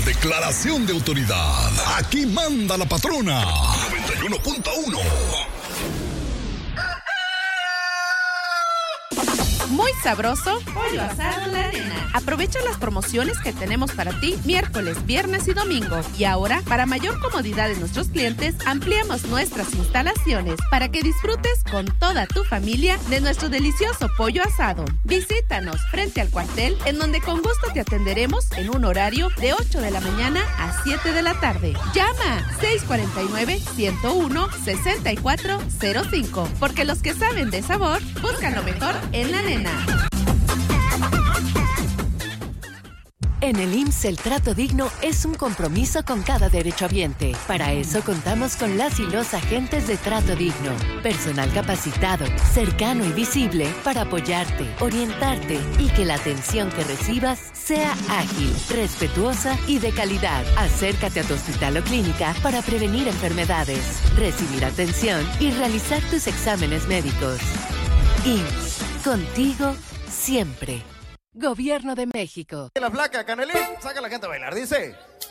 Declaración de autoridad. Aquí manda la patrona. 91.1. Muy sabroso, pollo asado La Arena. Aprovecha las promociones que tenemos para ti miércoles, viernes y domingo. Y ahora, para mayor comodidad de nuestros clientes, ampliamos nuestras instalaciones para que disfrutes con toda tu familia de nuestro delicioso pollo asado. Visítanos frente al cuartel, en donde con gusto te atenderemos en un horario de 8 de la mañana a 7 de la tarde. Llama 649-101-6405, porque los que saben de sabor buscan lo mejor en La Arena. En el IMSS el trato digno es un compromiso con cada derechohabiente. Para eso contamos con las y los agentes de trato digno. Personal capacitado, cercano y visible para apoyarte, orientarte y que la atención que recibas sea ágil, respetuosa y de calidad. Acércate a tu hospital o clínica para prevenir enfermedades, recibir atención y realizar tus exámenes médicos. IMSS, contigo siempre. Gobierno de México. La flaca, Canelín, saca a la gente a bailar, dice.